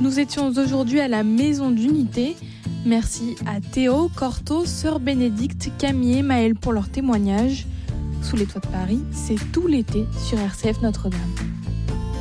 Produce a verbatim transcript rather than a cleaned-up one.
Nous étions aujourd'hui à la Maison d'Unité. Merci à Théo, Corto, Sœur Bénédicte, Camille et Maëlle pour leur témoignage. Sous les toits de Paris, c'est tout l'été sur R C F Notre-Dame.